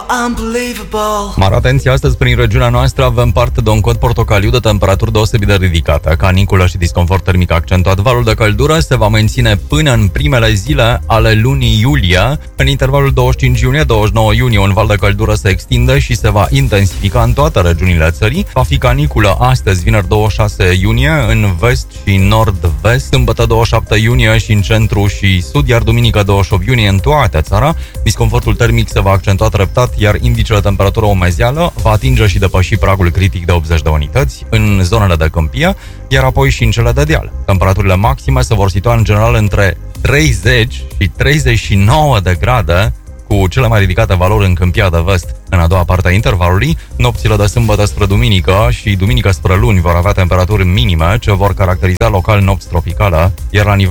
Mare atenție, astăzi prin regiunea noastră avem parte de un cod portocaliu de temperaturi deosebit de ridicate. Caniculă și disconfort termic accentuat. Valul de căldură se va menține până în primele zile ale lunii iulie. În intervalul 25 iunie-29 iunie un val de căldură se extinde și se va intensifica în toate regiunile țării. Va fi caniculă astăzi, vineri 26 iunie, în vest și nord-vest, sâmbătă 27 iunie și în centru și sud, iar duminică 28 iunie în toată țara. Disconfortul termic se va accentua treptat, iar indicele de temperatură umezeală va atinge și depăși pragul critic de 80 de unități în zonele de câmpie, iar apoi și în cele de deal. Temperaturile maxime se vor situa în general între 30 și 39 de grade, cu cele mai ridicate valori în Câmpia de Vest în a doua parte a intervalului. Nopțile de sâmbătă spre duminică și duminică spre luni vor avea temperaturi minime ce vor caracteriza local nopți tropicale, iar la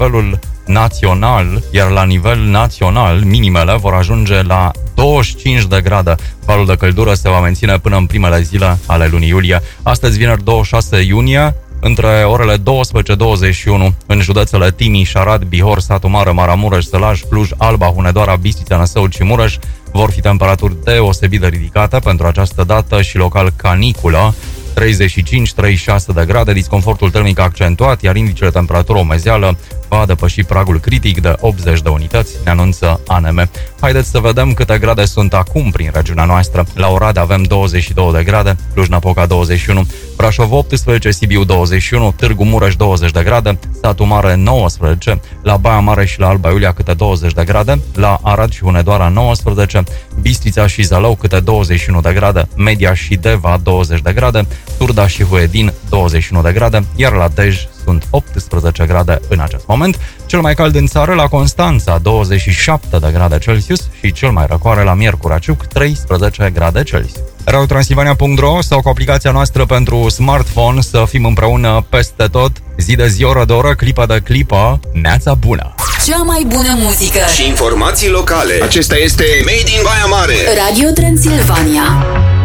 nivel național minimele vor ajunge la 25 de grade. Valul de căldură se va menține până în primele zile ale lunii iulie. Astăzi, vineri 26 iunie, între orele 12-21 în județele Timiș, Arad, Bihor, Satu Mare, Maramureș, Sălaj, Cluj, Alba, Hunedoara, Bistrița, Năsăud și Mureș vor fi temperaturi deosebit de ridicate pentru această dată și local caniculă, 35-36 de grade, disconfortul termic accentuat, iar indicele de temperatură umezeală va depăși pragul critic de 80 de unități, ne anunță ANM. Haideți să vedem câte grade sunt acum prin regiunea noastră. La Oradea avem 22 de grade, Cluj-Napoca 21, Brașov 18, Sibiu 21, Târgu Mureș 20 de grade, Satu Mare 19, la Baia Mare și la Alba Iulia câte 20 de grade, la Arad și Hunedoara 19, Bistrița și Zalău câte 21 de grade, Media și Deva 20 de grade, Turda și Huedin 21 de grade, iar la Dej sunt 18 grade în acest moment. Cel mai cald în țară la Constanța, 27 de grade Celsius și cel mai răcoare la Miercura Ciuc, 13 grade Celsius. radiotransilvania.ro sau cu aplicația noastră pentru smartphone să fim împreună peste tot, zi de zi, oră de oră, clipă de clipă, neața bună! Cea mai bună muzică și informații locale. Acesta este Made in Baia Mare. Radio Transilvania.